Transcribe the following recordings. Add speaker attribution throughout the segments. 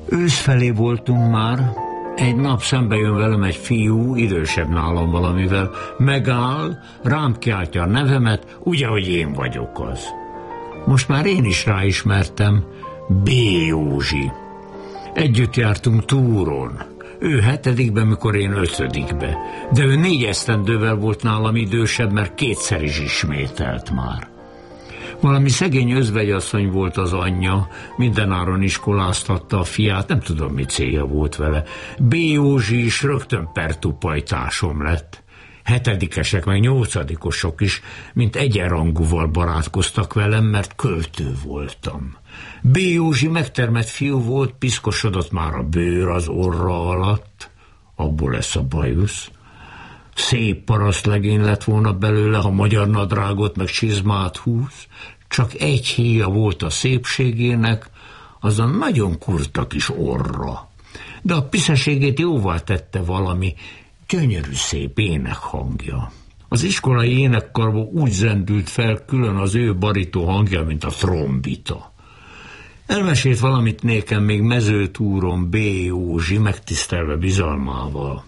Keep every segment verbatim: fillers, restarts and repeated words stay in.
Speaker 1: Ősz felé voltunk már, egy nap szembe jön velem egy fiú, idősebb nálam valamivel, megáll, rám kiáltja a nevemet, ugye, hogy én vagyok az. Most már én is ráismertem, B. Józsi. Együtt jártunk túron. Ő hetedikbe, mikor én ötödikbe. De ő négy esztendővel volt nálam idősebb, mert kétszer is ismételt már. Valami szegény özvegyasszony volt az anyja, mindenáron iskoláztatta a fiát, nem tudom, mi célja volt vele. B. Józsi is rögtön pertupajtásom lett. Hetedikesek, meg nyolcadikosok is, mint egyenrangúval barátkoztak velem, mert költő voltam. B. Józsi megtermett fiú volt, piszkosodott már a bőr az orra alatt, abból lesz a bajusz. Szép parasztlegény lett volna belőle, ha magyar nadrágot meg csizmát húz, csak egy híja volt a szépségének, az a nagyon kurta kis orra. De a piszeségét jóvá tette valami gyönyörű szép énekhangja. Az iskolai énekkarban úgy zendült fel külön az ő barító hangja, mint a trombita. Elmesélt valamit nékem még mezőtúron B. Józsi, megtisztelve bizalmával.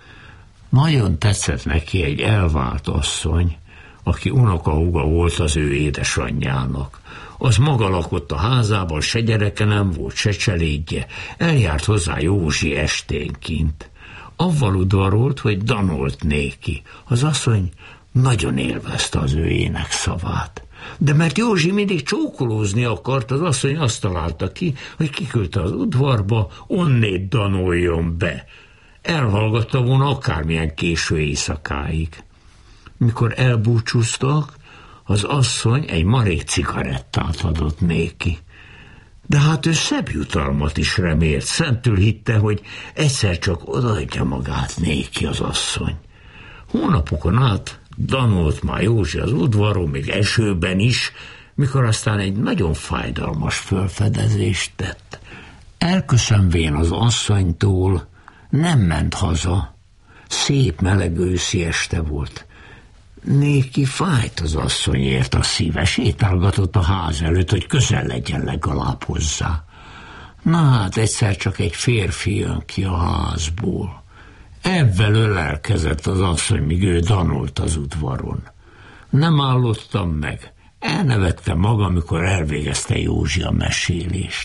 Speaker 1: Nagyon tetszett neki egy elvált asszony, aki unokahúga volt az ő édesanyjának. Az maga lakott a házában, se gyereke nem volt, se cselédje. Eljárt hozzá Józsi esténként. Avval udvarolt, hogy danolt néki. Az asszony nagyon élvezte az ő énekszavát. De mert Józsi mindig csókolózni akart, az asszony azt találta ki, hogy kiküldte az udvarba, onnét danoljon be. Elhallgatta volna akármilyen késő éjszakáig. Mikor elbúcsúztak, az asszony egy marék cigarettát adott néki. De hát ő szebb jutalmat is remélt, szentül hitte, hogy egyszer csak odaadja magát néki az asszony. Hónapokon át danolt már Józsi az udvaron, még esőben is, mikor aztán egy nagyon fájdalmas felfedezést tett. Elköszönvén az asszonytól nem ment haza. Szép meleg őszi este volt. Néki fájt az asszonyért a szíve, sétálgatott a ház előtt, hogy közel legyen legalább hozzá. Na hát egyszer csak egy férfi jön ki a házból. Ebben ölelkezett az asszony, míg ő danolt az udvaron. Nem állottam meg. Elnevettem magam, amikor elvégezte Józsi a mesélést.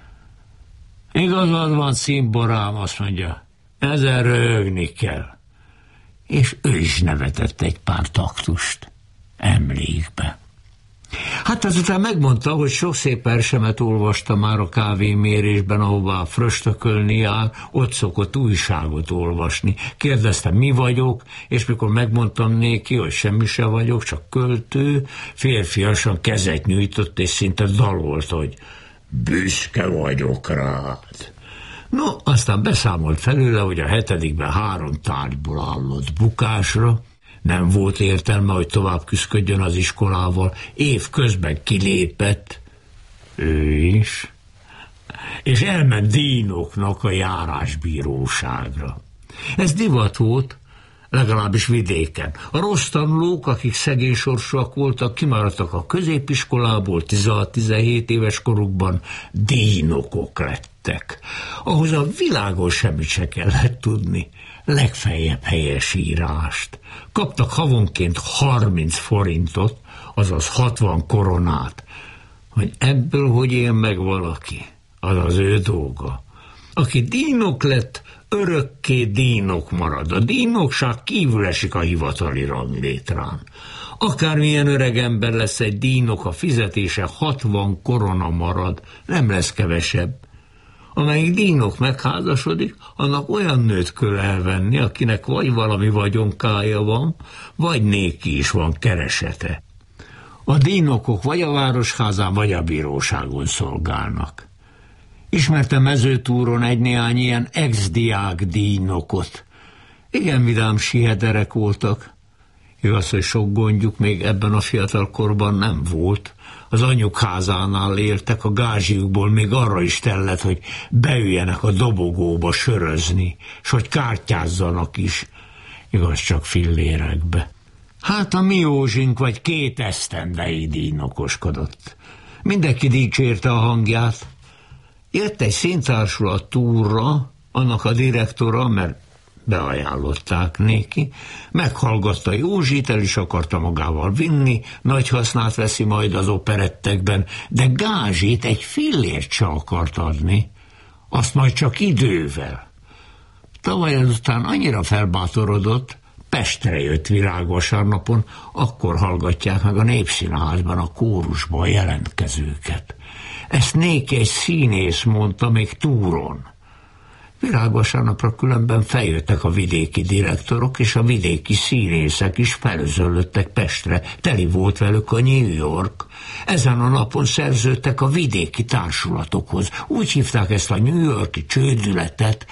Speaker 1: Igazad van, cimborám, azt mondja, ezen röhögni kell. És ő is nevetett egy pár taktust emlékbe. Hát azután megmondta, hogy sok szép versemet olvasta már a kávémérésben, ahová fröstökölni jár, ott szokott újságot olvasni. Kérdeztem, mi vagyok, és mikor megmondtam néki, hogy semmi se vagyok, csak költő, férfiasan kezet nyújtott, és szinte dalolt, hogy büszke vagyok rád. No, aztán beszámolt felőle, hogy a hetedikben három tárgyból állott bukásra, nem volt értelme, hogy tovább küszködjön az iskolával, év közben kilépett, ő is, és elment dínoknak a járásbíróságra. Ez divat volt, legalábbis vidéken. A rossz tanulók, akik szegény sorsúak voltak, kimaradtak a középiskolából tizenhat-tizenhét éves korukban, dínokok lettek. Ahhoz a világon semmit se kellett tudni, legfeljebb helyesírást. Kaptak havonként harminc forintot, azaz hatvan koronát. Hogy ebből hogy él meg valaki, az az ő dolga. Aki dínok lett, örökké dínok marad. A dínokság kívül esik a hivatali ranglétrán. Akármilyen öreg ember lesz egy dínok, a fizetése hatvan korona marad, nem lesz kevesebb. Amelyik dínok megházasodik, annak olyan nőt kell elvenni, akinek vagy valami vagyonkája van, vagy néki is van keresete. A dínokok vagy a városházán, vagy a bíróságon szolgálnak. Ismertem mezőtúron egy-néhány ilyen ex-diák dínokot. Igen vidám sihederek voltak. Igaz, hogy sok gondjuk még ebben a fiatal korban nem volt. Az anyjuk házánál éltek, a gázsiukból még arra is tellett, hogy beüljenek a dobogóba sörözni, s hogy kártyázzanak is. Igaz, csak fillérekbe. Hát a mi Józsink vagy két esztendei dínokoskodott. Mindenki dicsérte a hangját. Jött egy színtársulat túrra, annak a direktora, mert beajánlották néki, meghallgatta Józsit, el is akarta magával vinni, nagy hasznát veszi majd az operettekben, de gázsit egy fillért se akart adni, azt majd csak idővel. Tavaly ezután annyira felbátorodott, Pestre jött virágvasárnapon, akkor hallgatják meg a Népszínházban a kórusban jelentkezőket. Ezt néki egy színész mondta még túron. Virágvasárnapra különben feljöttek a vidéki direktorok, és a vidéki színészek is felözöllöttek Pestre, teli volt velük a New York. Ezen a napon szerződtek a vidéki társulatokhoz. Úgy hívták ezt a New Yorki csődületet,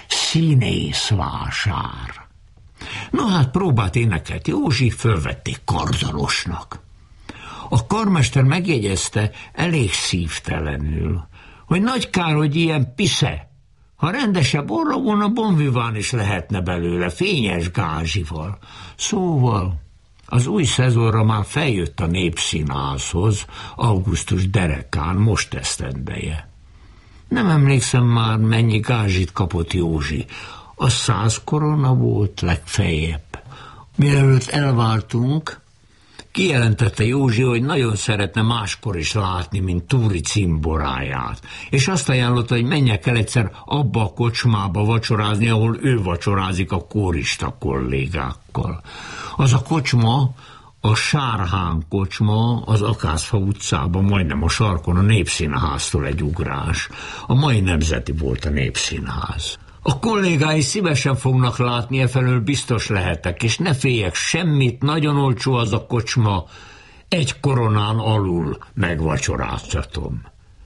Speaker 1: színészvásár. Na hát próbált énekelt Józsi, fölvették kardalosnak. A karmester megjegyezte elég szívtelenül, hogy nagy kár, hogy ilyen pisze. Ha rendesebb orra volna, bonviván is lehetne belőle, fényes gázsival. Szóval az új szezonra már feljött a Népszínházhoz, augusztus derekán, most esztendeje. Nem emlékszem már, mennyi gázsit kapott Józsi. A száz korona volt legfeljebb. Mielőtt elváltunk, kijelentette Józsi, hogy nagyon szeretne máskor is látni, mint Túri cimboráját, és azt ajánlotta, hogy menjek el egyszer abba a kocsmába vacsorázni, ahol ő vacsorázik a kórista kollégákkal. Az a kocsma, a Sárhán kocsma, az Akászfa utcában, majdnem a sarkon, a Népszínháztól egy ugrás. A mai Nemzeti volt a Népszínház. A kollégái szívesen fognak látni, efelől biztos lehetek, és ne féljek semmit, nagyon olcsó az a kocsma, egy koronán alul megvacsoráztatom.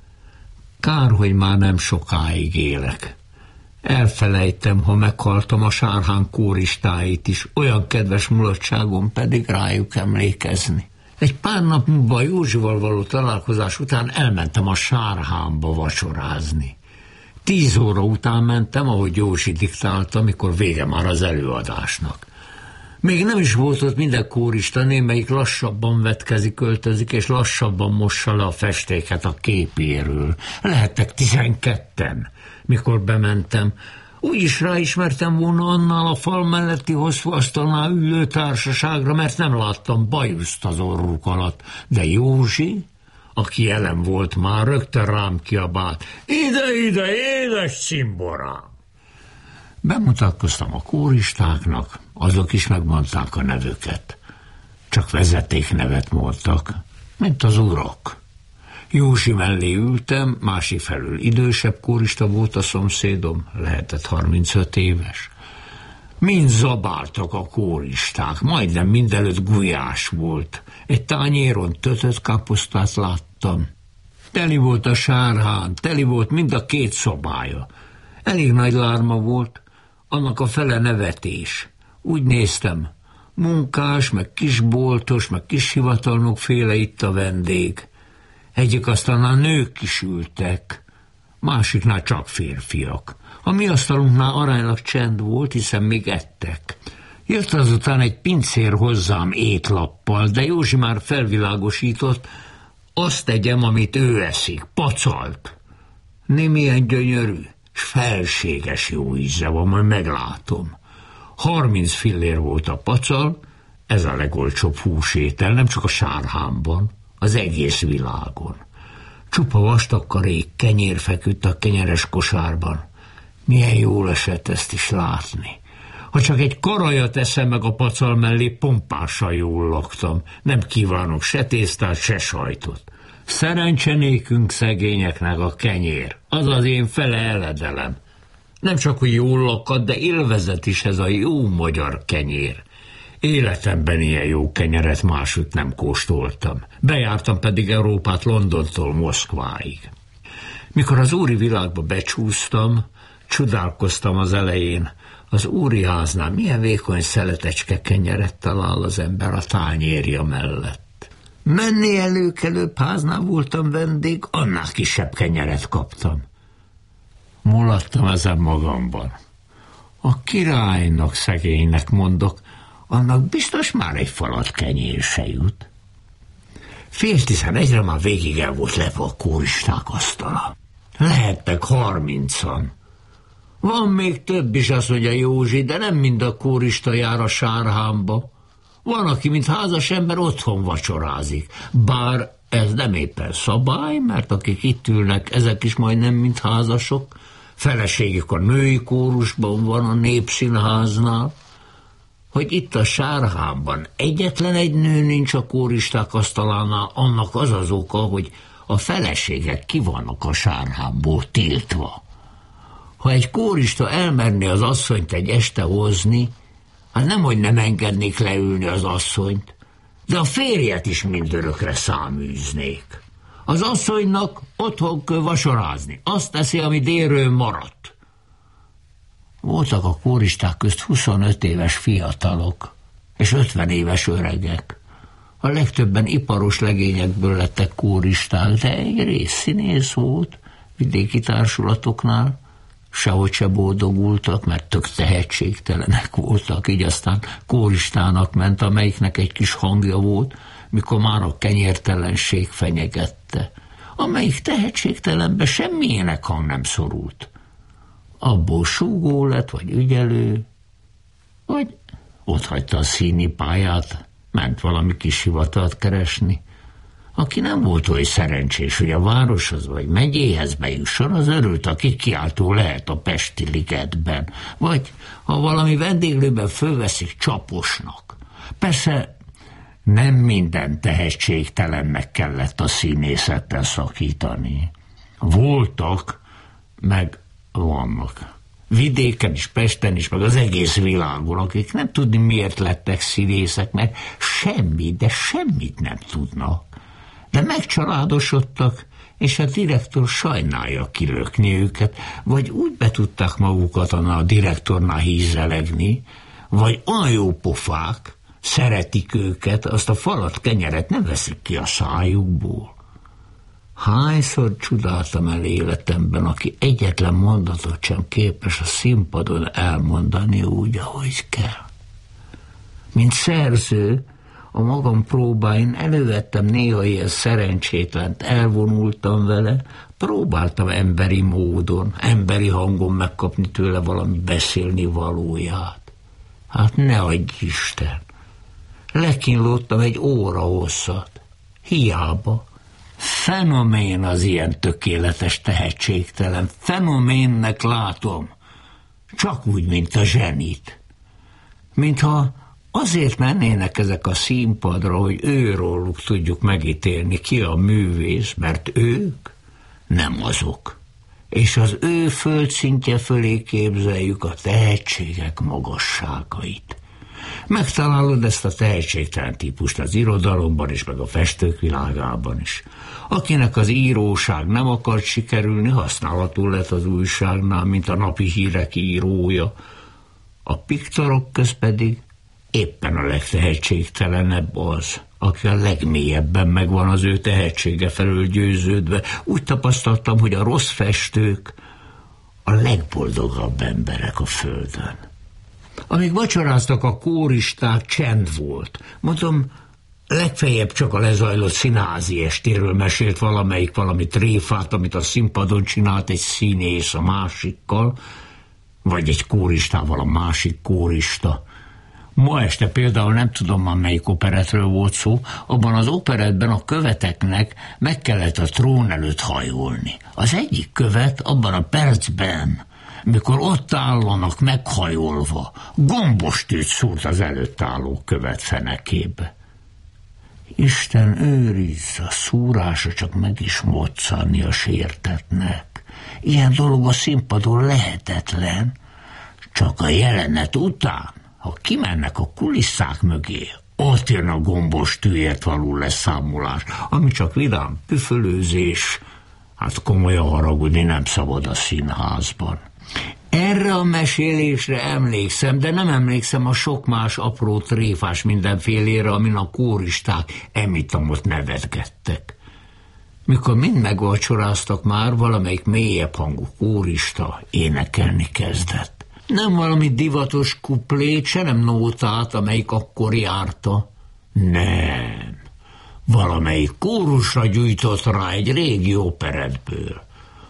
Speaker 1: Kár, hogy már nem sokáig élek. Elfelejtem, ha meghaltam a Sárhán kóristáit is, olyan kedves mulatságom pedig rájuk emlékezni. Egy pár nap múlva a Józsival való találkozás után elmentem a Sárhánba vacsorázni. Tíz óra után mentem, ahogy Józsi diktálta, amikor vége már az előadásnak. Még nem is volt ott minden kórista, némelyik lassabban vetkezik, költözik, és lassabban mossa le a festéket a képéről. Lehettek tizenketten, mikor bementem. Úgy is ráismertem volna annál a fal melletti hosszú asztalnál ülő társaságra, mert nem láttam bajuszt az orruk alatt. De Józsi, aki jelen volt már, rögtön rám kiabált: ide, ide, édes cimborám! Bemutatkoztam a kóristáknak, azok is megmondták a nevüket. Csak vezetéknevet mondtak, mint az urak. Józsi mellé ültem, másik felül idősebb kórista volt a szomszédom, lehetett harmincöt éves. Mind zabáltak a kóristák, majdnem mindenütt gulyás volt. Egy tányéron tötött káposztát láttam. Teli volt a Sárhán, teli volt mind a két szobája. Elég nagy lárma volt, annak a fele nevetés. Úgy néztem, munkás, meg kisboltos, meg kishivatalnok féle itt a vendég. Egyik asztalnál nők is ültek, másiknál csak férfiak. A mi asztalunknál aránylag csend volt, hiszen még ettek. Jött azután egy pincér hozzám étlappal, de Józsi már felvilágosított, azt tegyem, amit ő eszik, pacalt. Nem ilyen gyönyörű, s felséges jó íze van, majd meglátom. Harminc fillér volt a pacal, ez a legolcsóbb húsétel, nem csak a Sárhánban, az egész világon. Csupa vastag karék kenyér feküdt a kenyeres kosárban. Milyen jól esett ezt is látni. Ha csak egy karajat eszem meg a pacal mellé, pompásan jól laktam. Nem kívánok se tésztát, se sajtot. Szerencsenékünk szegényeknek a kenyér, az az én fele eledelem. Nem csak, hogy jól lakad, de élvezet is ez a jó magyar kenyér. Életemben ilyen jó kenyeret máshogy nem kóstoltam. Bejártam pedig Európát Londontól Moszkváig. Mikor az úri világba becsúsztam, csodálkoztam az elején. Az úri háznál milyen vékony szeletecske kenyeret talál az ember a tányérja mellett. Menni előkelőbb háznál voltam vendég, annál kisebb kenyeret kaptam. Mulattam ezen magamban. A királynak, szegénynek mondok, annak biztos már egy falat kenyér se jut. Fél tizenegyre már végig el volt lepve a kóristák asztala. Lehettek harmincan. Van még több is, azt mondja Józsi, de nem mind a kórista jár a Sárhámba. Van, aki, mint házas ember, otthon vacsorázik. Bár ez nem éppen szabály, mert akik itt ülnek, ezek is majdnem mint házasok. Feleségük a női kórusban van, a Népszínháznál. Hogy itt a Sárhámban egyetlen egy nő nincs a kóristák asztalánál, annak az az oka, hogy a feleségek ki vannak a Sárhámból tiltva. Ha egy kórista elmerné az asszonyt egy este hozni, hát nemhogy nem engednék leülni az asszonyt, de a férjet is mindörökre száműznék. Az asszonynak otthon kell vacsorázni, azt teszi, ami délről maradt. Voltak a kóristák közt huszonöt éves fiatalok, és ötven éves öregek. A legtöbben iparos legényekből lettek kóristák, de egy rész színész volt vidéki társulatoknál, sehogy se boldogultak, mert tök tehetségtelenek voltak, így aztán kóristának ment, amelyiknek egy kis hangja volt, mikor már a kenyértelenség fenyegette. Amelyik tehetségtelenbe semmi énekhang nem szorult. Abból súgó lett, vagy ügyelő, vagy otthagyta a színi pályát, ment valami kis hivatalt keresni. Aki nem volt olyan szerencsés, hogy a városhoz vagy megyéhez bejusson, az örült, aki kiáltó lehet a Pesti ligetben, vagy ha valami vendéglőben fölveszik, csaposnak. Persze nem minden tehetségtelennek kellett a színészettel szakítani. Voltak, meg vannak. Vidéken is, Pesten is, meg az egész világon, akik nem tudni miért lettek színészek, mert semmit, de semmit nem tudnak. De megcsaládosodtak, és a direktor sajnálja kilökni őket, vagy úgy betudták magukat a direktornál hízelegni, vagy olyan jó pofák, szeretik őket, azt a falat kenyeret nem veszik ki a szájukból. Hányszor csodáltam el életemben, aki egyetlen mondatot sem képes a színpadon elmondani úgy, ahogy kell. Mint szerző, a magam próbáin elővettem néha ilyen szerencsétlent, elvonultam vele, próbáltam emberi módon, emberi hangon megkapni tőle valami beszélni valóját. Hát ne adj Isten! Lekínlottam egy óra hosszat. Hiába. Fenomén az ilyen tökéletes tehetségtelen. Fenoménnek látom. Csak úgy, mint a zsenit. Mintha azért mennének ezek a színpadra, hogy őróluk tudjuk megítélni, ki a művész, mert ők nem azok. És az ő földszintje fölé képzeljük a tehetségek magasságait. Megtalálod ezt a tehetségtelen típust az irodalomban is, meg a festők világában is. Akinek az íróság nem akart sikerülni, használható lett az újságnál, mint a napi hírek írója. A piktorok köz pedig éppen a legtehetségtelenebb az, aki a legmélyebben megvan az ő tehetsége felől győződve. Úgy tapasztaltam, hogy a rossz festők a legboldogabb emberek a földön. Amíg vacsoráztak a kóristák, csend volt. Mondom, legfeljebb csak a lezajlott színházi estéről mesélt valamelyik valami tréfát, amit a színpadon csinált egy színész a másikkal, vagy egy kóristával a másik kórista. Ma este például nem tudom már melyik operetről volt szó, abban az operetben a követeknek meg kellett a trón előtt hajolni. Az egyik követ abban a percben, mikor ott állanak meghajolva, gombostűt szúrt az előtt álló követ fenekébe. Isten őrizz, a szúrása csak meg is moccanni a sértetnek. Ilyen dolog a színpadon lehetetlen, csak a jelenet után, ha kimennek a kulisszák mögé, ott jön a gombostűért való leszámolás, ami csak vidám püfölőzés, hát komolyan haragudni nem szabad a színházban. Erre a mesélésre emlékszem, de nem emlékszem a sok más apró tréfás mindenfélére, amin a kóristák emitamot nevetgettek. Mikor mind megvacsoráztak már, valamelyik mélyebb hangú kórista énekelni kezdett. Nem valami divatos kuplét, se nem nótát, amelyik akkor járta. Nem. Valamelyik kórusra gyújtott rá egy régi operetből.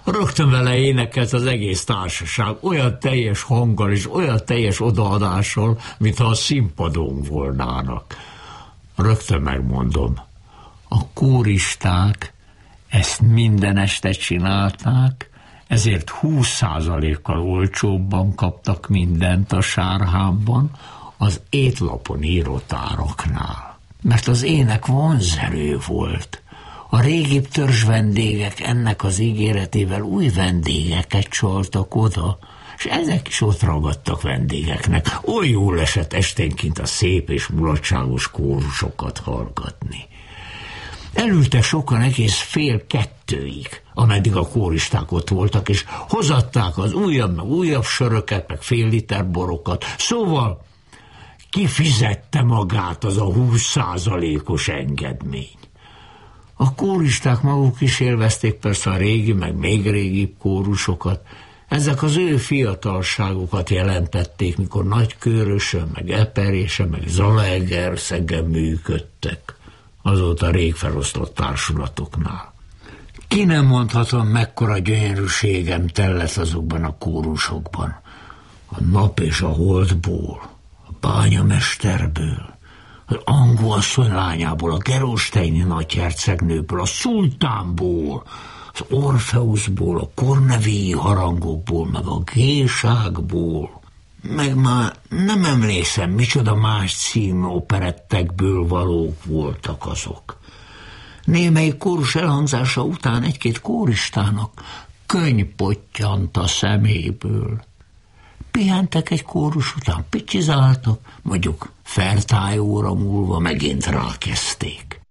Speaker 1: Rögtön vele énekelt az egész társaság, olyan teljes hanggal és olyan teljes odaadással, mintha a színpadon volnának. Rögtön megmondom, a kóristák ezt minden este csinálták, ezért húsz százalékkal olcsóbban kaptak mindent a Sárhámban, az étlapon írott áraknál. Mert az ének vonzerő volt. A régibb törzs vendégek ennek az ígéretével új vendégeket csaltak oda, és ezek is ott ragadtak vendégeknek. Oly jól esett esténként a szép és mulatságos kórusokat hallgatni. Elültek sokan egész fél kettőig, ameddig a kóristák ott voltak, és hozatták az újabb, meg újabb söröket, meg fél liter borokat. Szóval kifizette magát az a húsz százalékos engedmény. A kóristák maguk is élvezték persze a régi, meg még régibb kórusokat. Ezek az ő fiatalságukat jelentették, mikor Nagykőrösön, meg Eperésen, meg Zalaegerszegen működtek, azóta rég felosztott társulatoknál. Ki nem mondhatom, mekkora gyönyörűségem tellett azokban a kórusokban. A nap és a holdból, a bányamesterből, az Angó asszony lányából, a Gerolsteini nagyhercegnőből, a szultánból, az Orfeuszból, a kornevilli harangokból, meg a gésákból, meg már nem emlékszem, micsoda más című operettekből valók voltak azok. Némelyik kórus elhangzása után egy-két kóristának könny pottyant a szeméből. Pihentek egy kórus után, picsizáltak, mondjuk fertály óra múlva megint rákezdték.